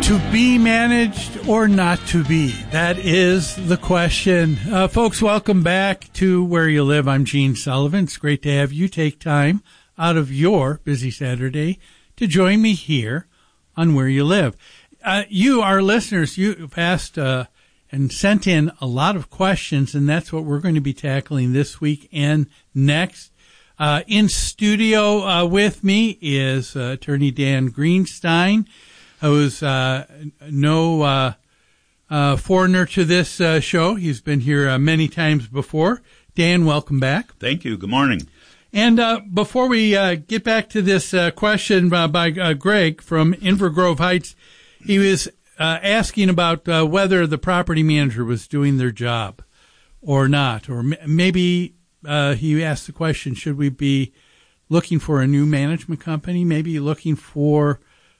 To be managed or not to be? That is the question. Folks, welcome back to Where You Live. I'm Gene Sullivan. It's great to have you take time out of your busy Saturday to join me here on Where You Live. You, our listeners, you've asked and sent in a lot of questions, and that's what we're going to be tackling this week and next. In studio with me is Attorney Dan Greenstein, who's no foreigner to this show. He's been here many times before. Dan, welcome back. Thank you. Good morning. And before we get back to this question by Greg from Inver Grove Heights, he was asking about whether the property manager was doing their job or not. Or maybe he asked the question, should we be looking for a new management company, maybe looking for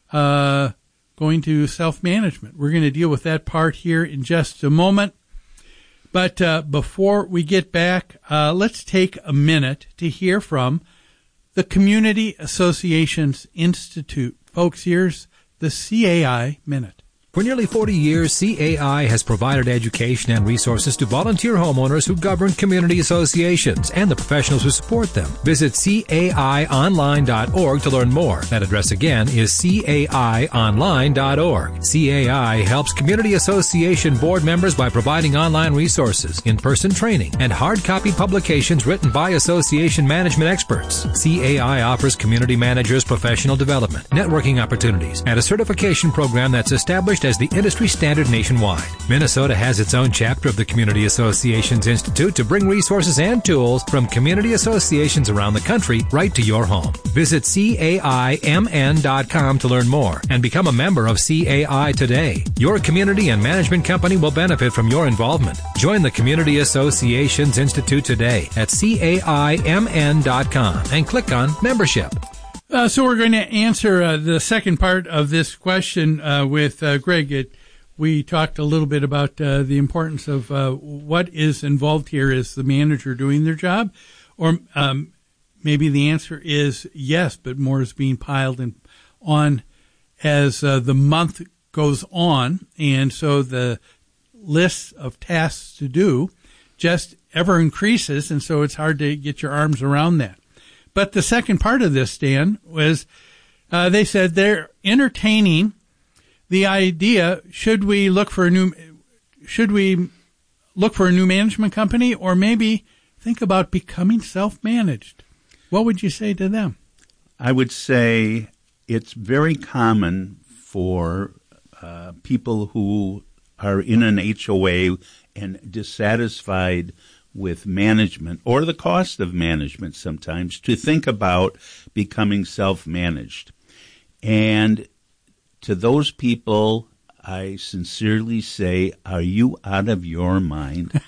going to self-management. We're going to deal with that part here in just a moment. But before we get back, let's take a minute to hear from the Community Associations Institute. Folks, here's the CAI Minute. For nearly 40 years, CAI has provided education and resources to volunteer homeowners who govern community associations and the professionals who support them. Visit CAIonline.org to learn more. That address again is CAIonline.org. CAI helps community association board members by providing online resources, in-person training, and hard-copy publications written by association management experts. CAI offers community managers professional development, networking opportunities, and a certification program that's established as the industry standard nationwide. Minnesota has its own chapter of the Community Associations Institute to bring resources and tools from community associations around the country right to your home. Visit CAIMN.com to learn more and become a member of CAI today. Your community and management company will benefit from your involvement. Join the Community Associations Institute today at CAIMN.com and click on Membership. So we're going to answer the second part of this question with Greg. We talked a little bit about the importance of what is involved here. Is the manager doing their job? Or maybe the answer is yes, but more is being piled on as the month goes on. And so the list of tasks to do just ever increases, and so it's hard to get your arms around that. But the second part of this, Dan, was they said they're entertaining the idea: should we look for a new management company, or maybe think about becoming self-managed? What would you say to them? I would say it's very common for people who are in an HOA and dissatisfied with management or the cost of management sometimes to think about becoming self-managed. And to those people, I sincerely say, are you out of your mind?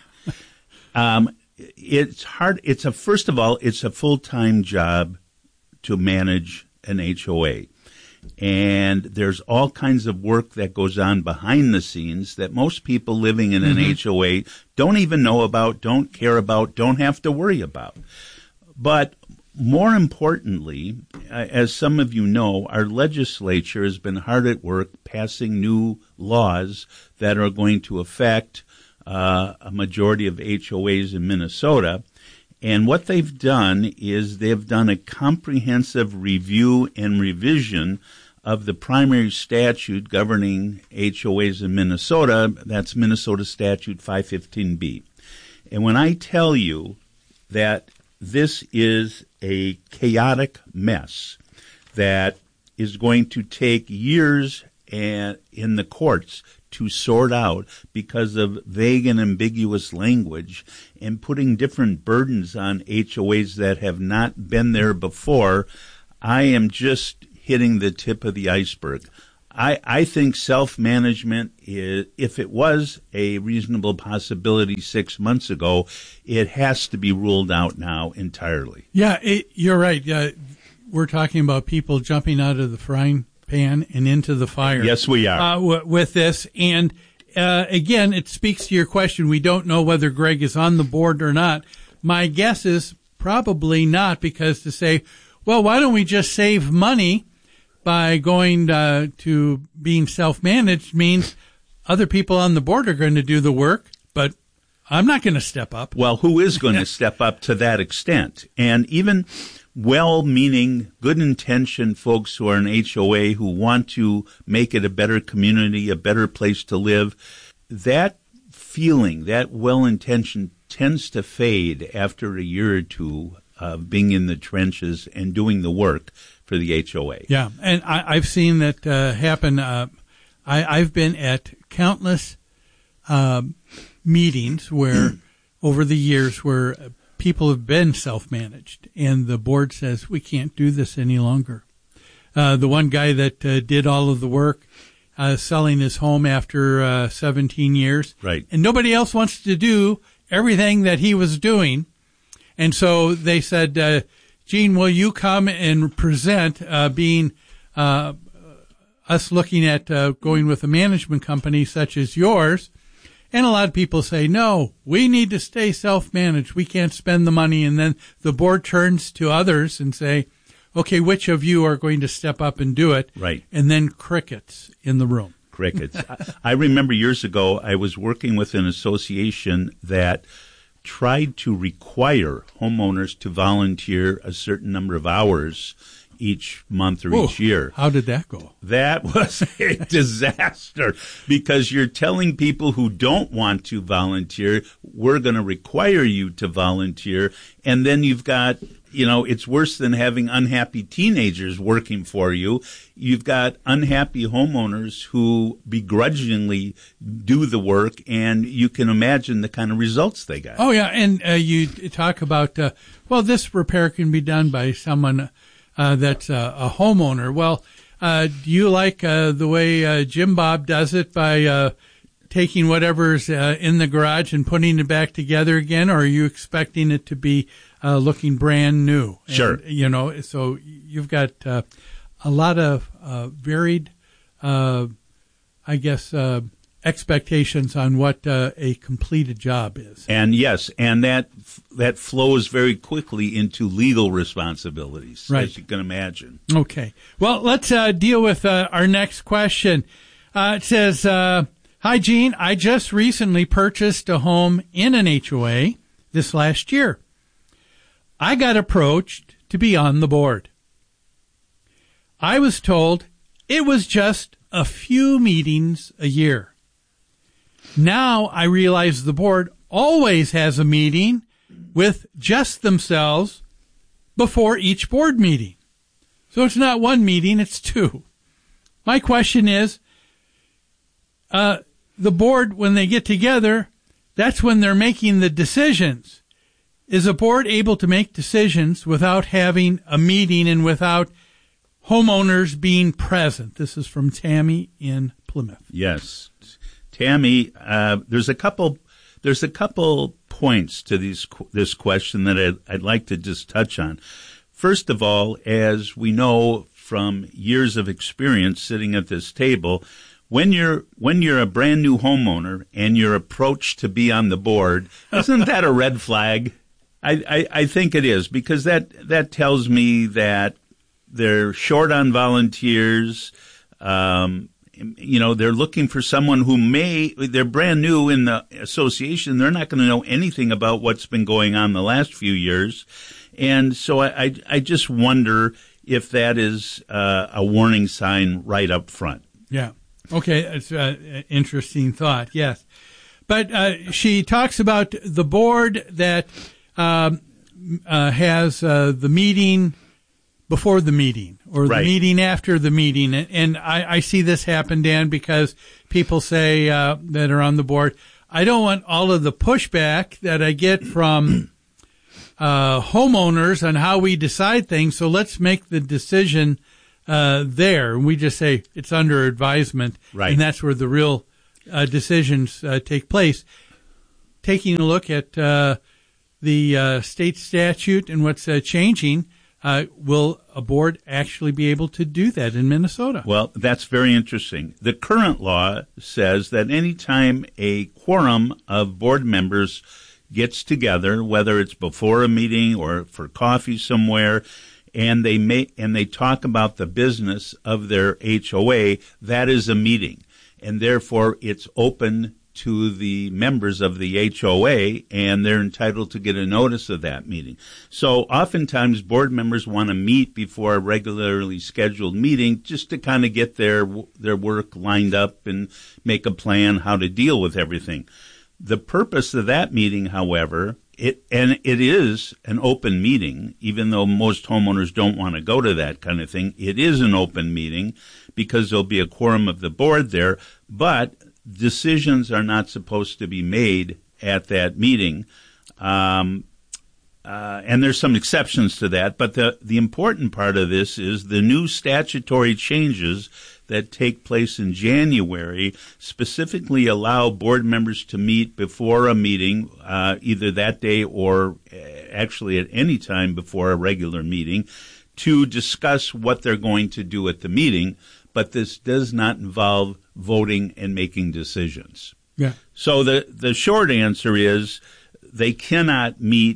It's hard. First of all, it's a full-time job to manage an HOA. And there's all kinds of work that goes on behind the scenes that most people living in an HOA don't even know about, don't care about, don't have to worry about. But more importantly, as some of you know, our legislature has been hard at work passing new laws that are going to affect a majority of HOAs in Minnesota. And what they've done is they've done a comprehensive review and revision of the primary statute governing HOAs in Minnesota. That's Minnesota Statute 515B. And when I tell you that this is a chaotic mess that is going to take years in the courts to sort out because of vague and ambiguous language and putting different burdens on HOAs that have not been there before, I am just hitting the tip of the iceberg. I think self-management is, if it was a reasonable possibility 6 months ago, it has to be ruled out now entirely. Yeah, you're right. We're talking about people jumping out of the frying pan and into the fire. Yes, we are. With this. And again, it speaks to your question. We don't know whether Greg is on the board or not. My guess is probably not, because to say, well, why don't we just save money by going to being self-managed means other people on the board are going to do the work, but I'm not going to step up. Well, who is going to step up to that extent? And even well-meaning, good-intentioned folks who are in HOA who want to make it a better community, a better place to live, that feeling, that well-intention tends to fade after a year or two of being in the trenches and doing the work for the HOA. Yeah, and I've seen that happen. I've been at countless meetings where, over the years, where people have been self-managed, and the board says, we can't do this any longer. The one guy that did all of the work, selling his home after 17 years, right, and nobody else wants to do everything that he was doing, and so they said, Gene, will you come and present being us looking at going with a management company such as yours? And a lot of people say, no, we need to stay self-managed. We can't spend the money. And then the board turns to others and say, okay, which of you are going to step up and do it? Right. And then crickets in the room. Crickets. I remember years ago, I was working with an association that tried to require homeowners to volunteer a certain number of hours each month or each year. How did that go? That was a disaster, because you're telling people who don't want to volunteer, we're going to require you to volunteer. And then you've got, it's worse than having unhappy teenagers working for you. You've got unhappy homeowners who begrudgingly do the work, and you can imagine the kind of results they got. Oh, yeah. And you talk about, this repair can be done by someone that's a homeowner. Well, do you like the way Jim Bob does it by taking whatever's in the garage and putting it back together again, or are you expecting it to be looking brand new? Sure. And, so you've got a lot of varied, expectations on what a completed job is. And yes, and that flows very quickly into legal responsibilities, right, as you can imagine. Okay. Well, let's deal with our next question. It says, hi, Gene. I just recently purchased a home in an HOA this last year. I got approached to be on the board. I was told it was just a few meetings a year. Now I realize the board always has a meeting with just themselves before each board meeting. So it's not one meeting, it's two. My question is, the board, when they get together, that's when they're making the decisions. Is a board able to make decisions without having a meeting and without homeowners being present? This is from Tammy in Plymouth. Yes. Tammy, there's a couple points to this question that I'd like to just touch on. First of all, as we know from years of experience sitting at this table, when you're a brand new homeowner and you're approached to be on the board, isn't that a red flag? I think it is, because that tells me that they're short on volunteers. They're looking for someone they're brand new in the association. They're not going to know anything about what's been going on the last few years. And so I just wonder if that is a warning sign right up front. Yeah. Okay. It's an interesting thought. Yes. But she talks about the board that has the meeting before the meeting, or the meeting after the meeting. And I see this happen, Dan, because people say that are on the board, I don't want all of the pushback that I get from homeowners on how we decide things, so let's make the decision there. And we just say it's under advisement, right, and that's where the real decisions take place. Taking a look at the state statute and what's changing, will a board actually be able to do that in Minnesota? Well, that's very interesting. The current law says that any time a quorum of board members gets together, whether it's before a meeting or for coffee somewhere, and they talk about the business of their HOA, that is a meeting. And therefore it's open to the members of the HOA, and they're entitled to get a notice of that meeting. So oftentimes board members want to meet before a regularly scheduled meeting just to kind of get their work lined up and make a plan how to deal with everything. The purpose of that meeting, however, it is an open meeting, even though most homeowners don't want to go to that kind of thing. It is an open meeting because there'll be a quorum of the board there, but decisions are not supposed to be made at that meeting. And there's some exceptions to that, but the important part of this is the new statutory changes that take place in January specifically allow board members to meet before a meeting, either that day or actually at any time before a regular meeting, to discuss what they're going to do at the meeting. But this does not involve voting and making decisions. Yeah. So the short answer is they cannot meet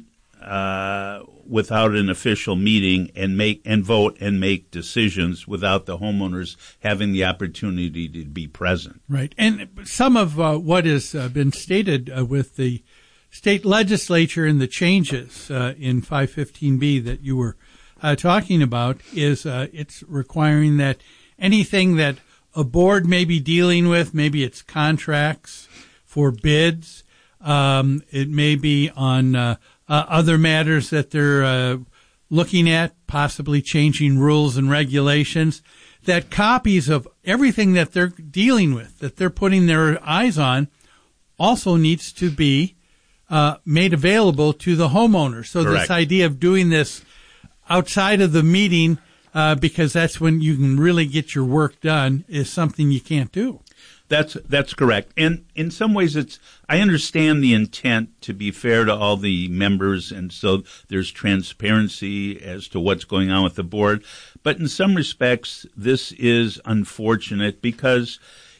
without an official meeting and vote and make decisions without the homeowners having the opportunity to be present. Right. And some of what has been stated with the state legislature and the changes in 515B that you were talking about is it's requiring that anything that a board may be dealing with, maybe it's contracts for bids, it may be on other matters that they're looking at, possibly changing rules and regulations, that copies of everything that they're dealing with, that they're putting their eyes on, also needs to be made available to the homeowner. So Correct. This idea of doing this outside of the meeting, because that's when you can really get your work done, is something you can't do. That's correct. And in some ways I understand the intent to be fair to all the members, and so there's transparency as to what's going on with the board. But in some respects, this is unfortunate because,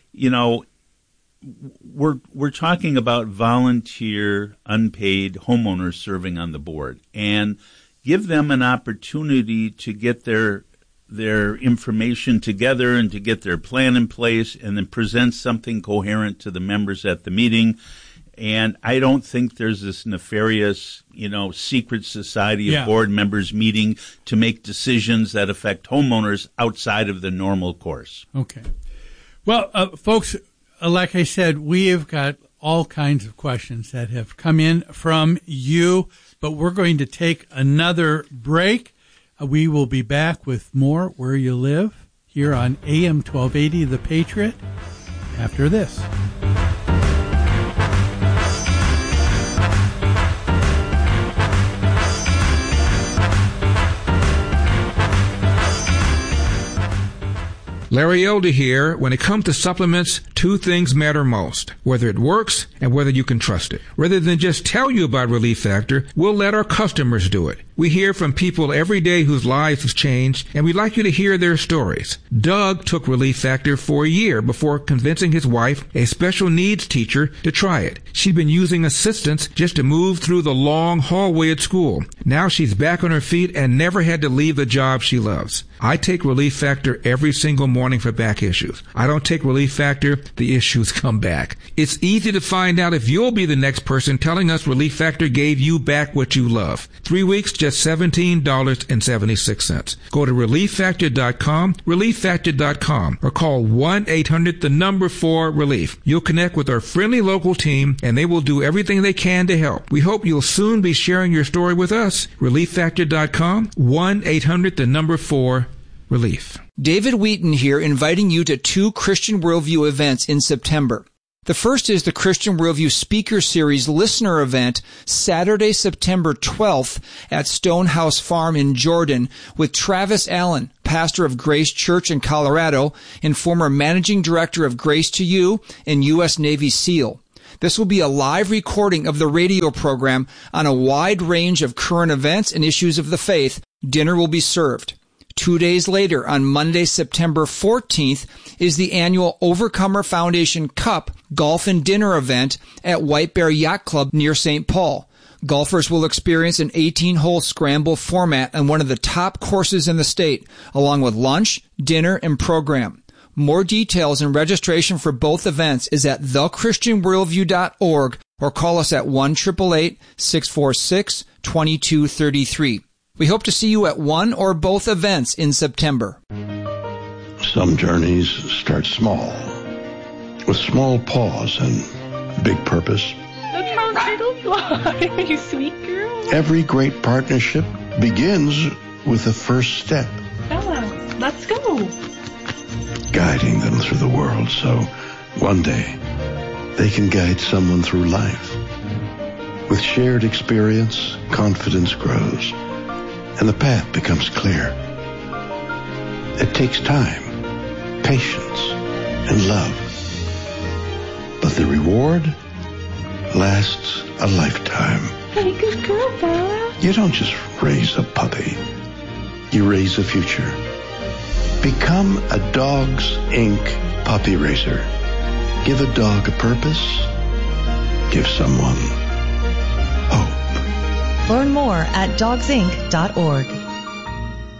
we're talking about volunteer, unpaid homeowners serving on the board, and give them an opportunity to get their information together and to get their plan in place and then present something coherent to the members at the meeting. And I don't think there's this nefarious, secret society of board members meeting to make decisions that affect homeowners outside of the normal course. Okay. Well, folks, like I said, we have got all kinds of questions that have come in from you, but we're going to take another break. We will be back with more Where You Live here on AM 1280 The Patriot after this. Larry Elder here. When it comes to supplements, two things matter most: whether it works and whether you can trust it. Rather than just tell you about Relief Factor, we'll let our customers do it. We hear from people every day whose lives have changed, and we'd like you to hear their stories. Doug took Relief Factor for a year before convincing his wife, a special needs teacher, to try it. She'd been using assistance just to move through the long hallway at school. Now she's back on her feet and never had to leave the job she loves. I take Relief Factor every single morning for back issues. I don't take Relief Factor, the issues come back. It's easy to find out if you'll be the next person telling us Relief Factor gave you back what you love. 3 weeks, just $17.76. Go to ReliefFactor.com, ReliefFactor.com, or call 1-800-4-RELIEF. You'll connect with our friendly local team, and they will do everything they can to help. We hope you'll soon be sharing your story with us. ReliefFactor.com, 1-800-4-RELIEF. David Wheaton here, inviting you to 2 Christian Worldview events in September. The first is the Christian Worldview Speaker Series Listener Event, Saturday, September 12th at Stonehouse Farm in Jordan, with Travis Allen, pastor of Grace Church in Colorado and former managing director of Grace to You and U.S. Navy SEAL. This will be a live recording of the radio program on a wide range of current events and issues of the faith. Dinner will be served. 2 days later, on Monday, September 14th, is the annual Overcomer Foundation Cup Golf and Dinner event at White Bear Yacht Club near St. Paul. Golfers will experience an 18-hole scramble format on one of the top courses in the state, along with lunch, dinner, and program. More details and registration for both events is at thechristianworldview.org or call us at 1-888-646-2233. We hope to see you at one or both events in September. Some journeys start small, with small pause and big purpose. Look how turtles fly, you sweet girl. Every great partnership begins with the first step. Bella, let's go. Guiding them through the world so one day they can guide someone through life. With shared experience, confidence grows, and the path becomes clear. It takes time, patience, and love. But the reward lasts a lifetime. Hey, good girl, Bella. You don't just raise a puppy. You raise a future. Become a Dogs Inc. puppy raiser. Give a dog a purpose. Give someone hope. Learn more at dogsinc.org.